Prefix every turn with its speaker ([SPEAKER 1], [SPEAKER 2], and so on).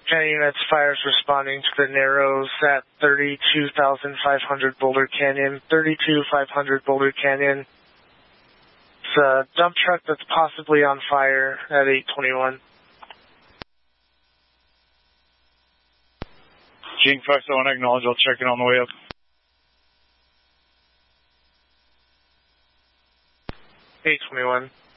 [SPEAKER 1] County units, fires responding to the Narrows at 32,500 Boulder Canyon. 32,500 Boulder Canyon. It's a dump truck that's possibly on fire at 821.
[SPEAKER 2] King 571, acknowledge. I'll check in on the way up.
[SPEAKER 1] 821.